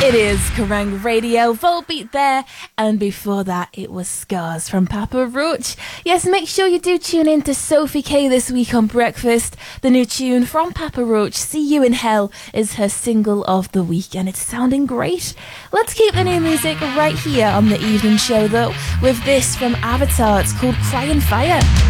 It is Kerrang Radio, Volbeat there, and before that it was Scars from Papa Roach. Yes, make sure you do tune in to Sophie K this week on Breakfast. The new tune from Papa Roach, See You in Hell, is her single of the week, and it's sounding great. Let's keep the new music right here on the evening show though, with this from Avatar. It's called Crying Fire.